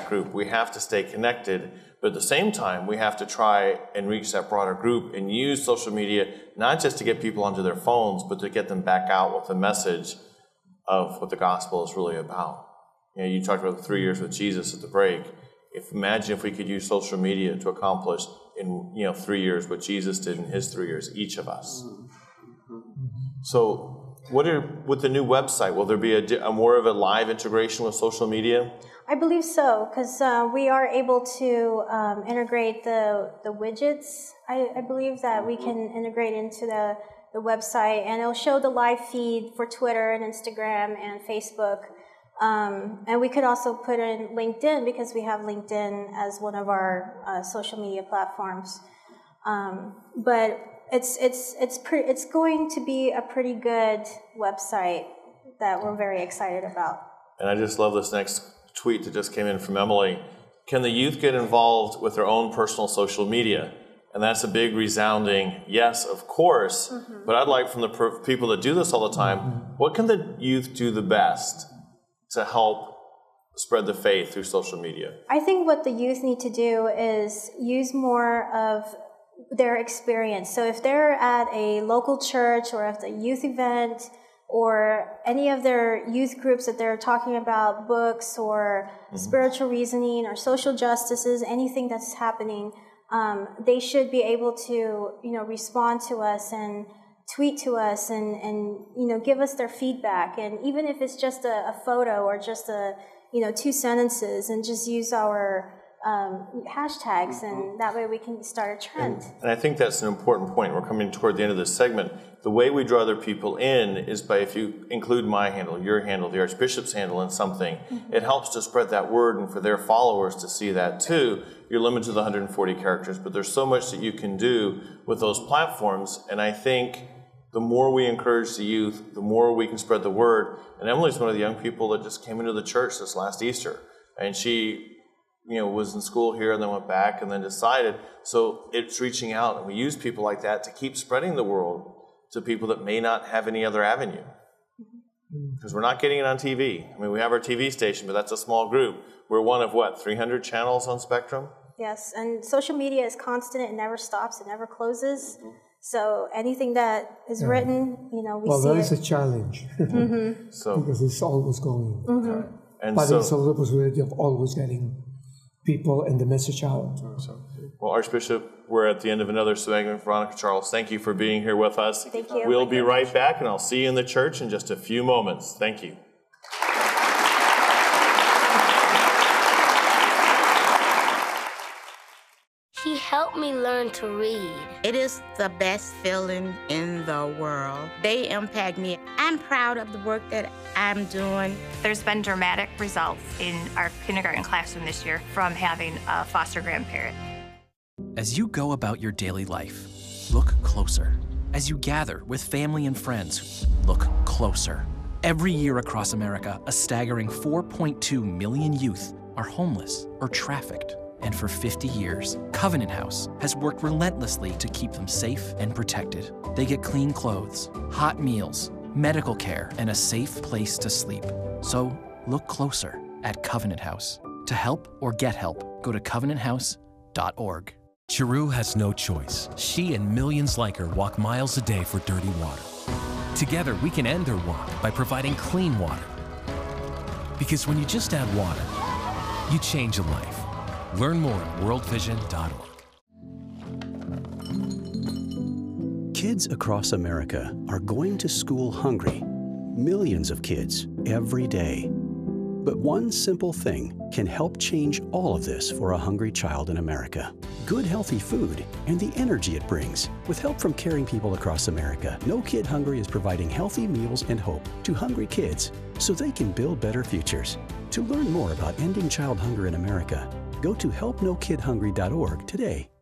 that group. We have to stay connected, but at the same time, we have to try and reach that broader group and use social media, not just to get people onto their phones, but to get them back out with the message of what the gospel is really about. You know, you talked about the 3 years with Jesus at the break. Imagine if we could use social media to accomplish in 3 years what Jesus did in his 3 years, each of us. So with the new website, will there be a more of a live integration with social media? I believe so, because we are able to integrate the widgets. I believe that we can integrate into the website, and it'll show the live feed for Twitter and Instagram and Facebook. And we could also put in LinkedIn, because we have LinkedIn as one of our social media platforms. But it's going to be a pretty good website that we're very excited about. And I just love this next tweet that just came in from Emily. Can the youth get involved with their own personal social media? And that's a big resounding yes, of course. Mm-hmm. But I'd like from the people that do this all the time, what can the youth do the best to help spread the faith through social media? I think what the youth need to do is use more of their experience. So if they're at a local church or at a youth event or any of their youth groups that they're talking about books or spiritual reasoning or social justices, anything that's happening, they should be able to, respond to us and tweet to us and give us their feedback. And even if it's just a photo or just 2 sentences, and just use our hashtags, and that way we can start a trend. And I think that's an important point. We're coming toward the end of this segment. The way we draw other people in is by, if you include my handle, your handle, the Archbishop's handle in something, it helps to spread that word and for their followers to see that too. You're limited to the 140 characters, but there's so much that you can do with those platforms. And I think the more we encourage the youth, the more we can spread the word. And Emily's one of the young people that just came into the church this last Easter. And she was in school here and then went back and then decided. So it's reaching out, and we use people like that to keep spreading the world to people that may not have any other avenue. Because we're not getting it on TV. I mean, we have our TV station, but that's a small group. We're one of 300 channels on Spectrum? Yes, and social media is constant. It never stops. It never closes. So anything that is written, we see it. Well, that is a challenge. Because it's always going. And but it's also the possibility of always getting people and the message out. Well, Archbishop, we're at the end of another segment. Veronica Charles, thank you for being here with us. Thank you. We'll be right back, and I'll see you in the church in just a few moments. Thank you. He helped me learn to read. It is the best feeling in the world. They impact me. I'm proud of the work that I'm doing. There's been dramatic results in our kindergarten classroom this year from having a foster grandparent. As you go about your daily life, look closer. As you gather with family and friends, look closer. Every year across America, a staggering 4.2 million youth are homeless or trafficked. And for 50 years, Covenant House has worked relentlessly to keep them safe and protected. They get clean clothes, hot meals, medical care, and a safe place to sleep. So look closer at Covenant House. To help or get help, go to covenanthouse.org. Chiru has no choice. She and millions like her walk miles a day for dirty water. Together, we can end their walk by providing clean water. Because when you just add water, you change a life. Learn more at worldvision.org. Kids across America are going to school hungry. Millions of kids every day. But one simple thing can help change all of this for a hungry child in America. Good, healthy food and the energy it brings. With help from caring people across America, No Kid Hungry is providing healthy meals and hope to hungry kids so they can build better futures. To learn more about ending child hunger in America, go to helpnokidhungry.org today.